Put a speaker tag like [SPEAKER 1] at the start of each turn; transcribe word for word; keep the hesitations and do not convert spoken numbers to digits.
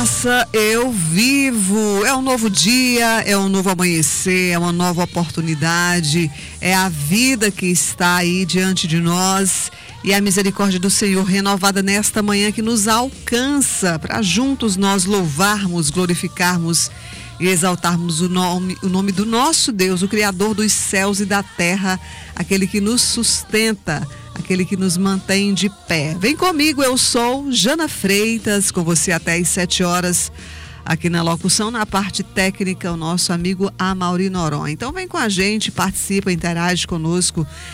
[SPEAKER 1] Nossa, eu vivo, é um novo dia, é um novo amanhecer, é uma nova oportunidade, é a vida que está aí diante de nós e a misericórdia do Senhor renovada nesta manhã que nos alcança para juntos nós louvarmos, glorificarmos e exaltarmos o nome, o nome do nosso Deus, o Criador dos céus e da terra, aquele que nos sustenta, aquele que nos mantém de pé. Vem comigo, eu sou Jana Freitas, com você até às sete horas, aqui na locução, na parte técnica, o nosso amigo Amaury Noronha. Então vem com a gente, participa, interage conosco